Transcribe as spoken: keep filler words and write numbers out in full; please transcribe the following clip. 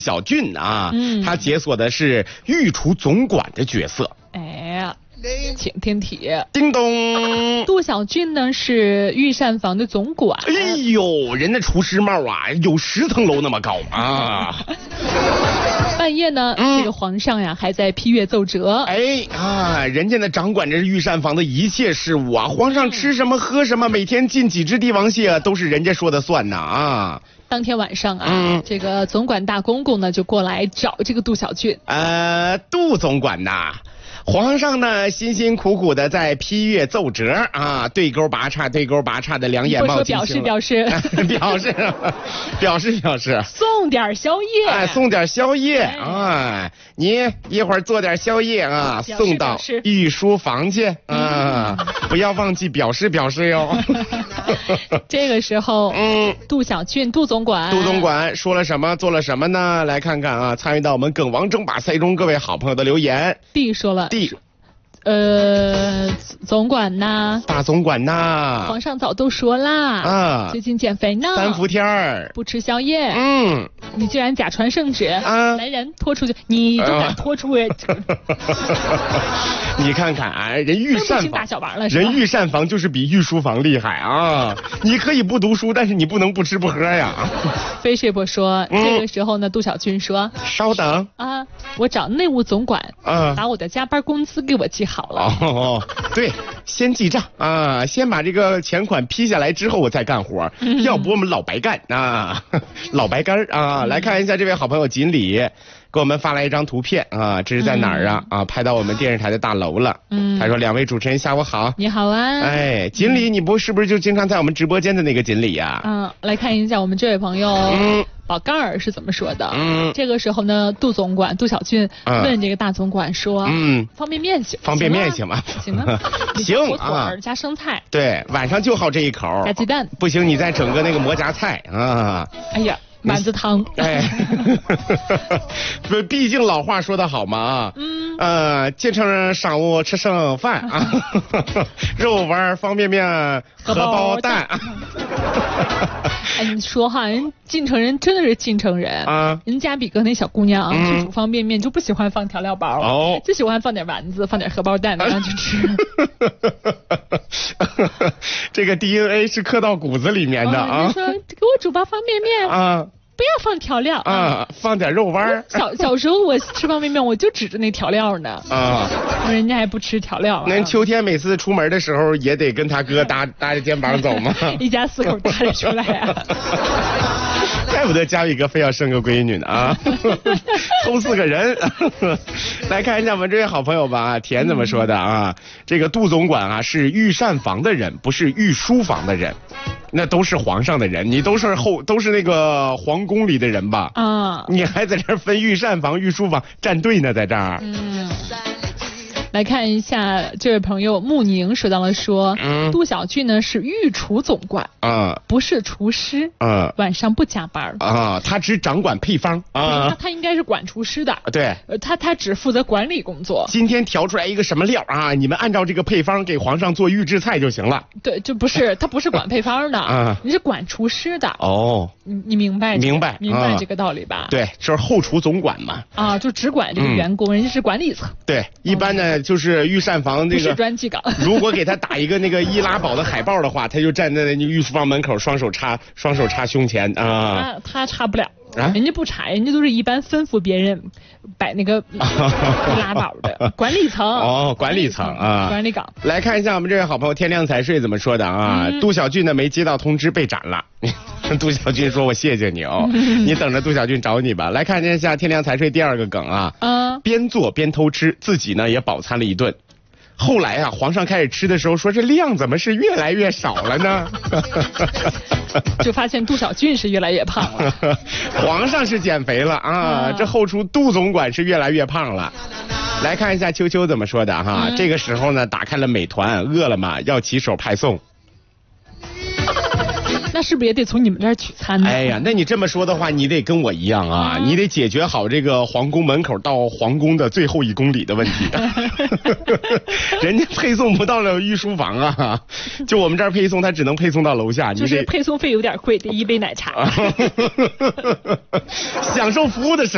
小俊啊， 嗯， 他解锁的是御厨总管的角色。 哎，请听题。 叮咚， 杜小俊呢是御膳房的总管。 哎呦，人家厨师帽啊，有十层楼那么高啊！ 半夜呢，嗯、这个皇上呀还在批阅奏折。 哎啊，人家呢掌管着御膳房的一切事务啊，皇上吃什么喝什么，每天进几只帝王蟹、啊，都是人家说的算呐啊！ 当天晚上啊， 嗯、 这个总管大公公呢就过来找这个杜小俊。 呃，杜总管呐。皇上呢，辛辛苦苦的在批阅奏折啊，对勾拔叉，对勾拔叉的两眼冒金星。 表示表示表示表示表示， 送点宵夜， 哎，送点宵夜啊！你一会儿做点宵夜啊，送到御书房去啊，不要忘记表示表示哟。 这个时候，嗯，杜小俊，杜总管， 杜总管说了什么，做了什么呢？来看看啊，参与到我们梗王争霸赛中各位好朋友的留言。 D 说了。 D， 呃，总管呐， 大总管呐， 皇上早都说啦，啊，最近减肥呢， 三伏天儿不吃宵夜， 嗯， 你竟然假传圣旨， 啊， 来人拖出去，你就敢拖出去？ 你看看啊，人御膳房，人御膳房就是比御书房厉害啊！你可以不读书，但是你不能不吃不喝呀。 非是不说，嗯、这个时候呢，杜小军说：“ 稍等啊，我找内务总管，啊，把我的加班工资给我记好了。” 哦，对，先记账啊，先把这个钱款批下来之后，我再干活，嗯、要不我们老白干啊，老白干啊！嗯、来看一下这位好朋友锦鲤给我们发来一张图片啊，这是在哪儿啊？嗯、啊，拍到我们电视台的大楼了。嗯，他说：“两位主持人下午好。” 你好啊。 哎，锦鲤，你不是不是就经常在我们直播间的那个锦鲤呀？ 嗯，来看一下我们这位朋友。嗯。宝盖儿是怎么说的？嗯，这个时候呢，杜总管杜小俊问这个大总管说：“嗯，方便面行？ 方便面行吗？ 行啊， 行啊，加生菜。 对，晚上就好这一口。 加鸡蛋。 不行，你再整个那个馍夹菜啊。 哎呀。”丸子汤， 哎，不，毕竟老话说得好嘛啊，嗯，呃，京城人上午吃剩饭啊，肉丸、方便面、荷包蛋。 哎，你说哈，人晋城人真的是晋城人啊，人家比哥那小姑娘啊，去煮方便面就不喜欢放调料包，哦，就喜欢放点丸子，放点荷包蛋，然后去吃。 这个 D N A 是刻到骨子里面的啊。 你说给我煮包方便面啊。不要放调料啊，放点肉丸。 小小时候我吃方便面，我就指着那调料呢啊，人家还不吃调料。 那秋天每次出门的时候，也得跟他哥搭搭着肩膀走吗？ 一家四口搭着出来啊。 怪不得嘉宇哥非要生个闺女呢啊，偷四个人。来看一下我们这位好朋友吧，田怎么说的啊？这个杜总管啊是御膳房的人，不是御书房的人。那都是皇上的人，你都是后都是那个皇宫里的人吧？啊，你还在这儿分御膳房、御书房，站队呢，在这儿。嗯。 来看一下这位朋友穆宁说到了说，嗯、杜小俊呢是御厨总管啊，不是厨师啊，晚上不加班啊，他只掌管配方啊， 他他应该是管厨师的， 对， 他他只负责管理工作。 今天调出来一个什么料啊，你们按照这个配方给皇上做预制菜就行了。 对，就不是他不是管配方的啊，你是管厨师的哦，你你明白、这个、 明白明白这个道理吧？ 对，就是后厨总管嘛啊，就只管这个员工，嗯、人家是管理层。 对，一般呢。嗯就是御膳房这个， 不是专技岗。 如果给他打一个那个易拉宝的海报的话，他就站在那御书房门口，双手插双手插胸前啊。 他他插不了啊，人家不插，人家都是一般吩咐别人摆那个易拉宝的管理层。 哦，管理层啊， 管理岗。 来看一下我们这位好朋友天亮才睡怎么说的啊？嗯、杜小俊呢没接到通知被斩了。杜小俊说：“我谢谢你哦，你等着杜小俊找你吧。”来看一下天亮才睡第二个梗啊，嗯，边做边偷吃，自己呢也饱餐了一顿。后来啊，皇上开始吃的时候说：“这量怎么是越来越少了呢？” 就发现杜小俊是越来越胖了。 皇上是减肥了啊，啊这后厨杜总管是越来越胖了。来看一下秋秋怎么说的哈，嗯、这个时候呢，打开了美团、饿了么，要骑手派送。 那是不是也得从你们这儿取餐呢？ 哎呀，那你这么说的话，你得跟我一样啊，嗯、你得解决好这个皇宫门口到皇宫的最后一公里的问题。人家配送不到了御书房啊，就我们这儿配送，他只能配送到楼下。 就是配送费有点贵，得一杯奶茶。 享受服务的时候。